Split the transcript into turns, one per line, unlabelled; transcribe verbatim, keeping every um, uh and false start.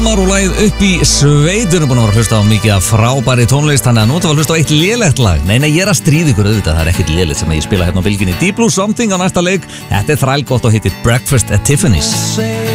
Og lagið upp í sveitunum, búin að vera að hlusta á mikið af frábæri tónlist. Þannig að nú ætlum við að hlusta á eitt lélegt lag. Nei, nei, ég er að stríða ykkur auðvitað. Það er ekkert lélegt sem ég spila hérna á bylginni. Deep Blue Something á næsta leik. Þetta er þrælgott og heitir Breakfast at Tiffany's.